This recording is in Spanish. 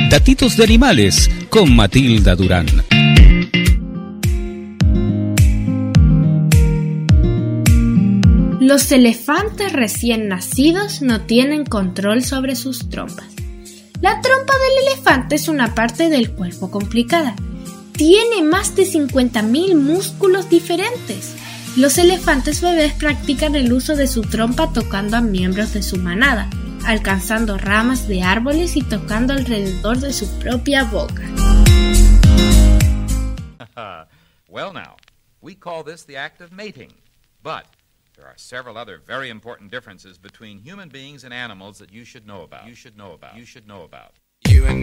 Datitos de animales con Matilda Durán. Los elefantes recién nacidos no tienen control sobre sus trompas. La trompa del elefante es una parte del cuerpo complicada. Tiene más de 50.000 músculos diferentes. Los elefantes bebés practican el uso de su trompa tocando a miembros de su manada, alcanzando ramas de árboles y tocando alrededor de su propia boca. Well now, we call this the act of mating, but there are several other very important differences between human beings and animals that you should know about.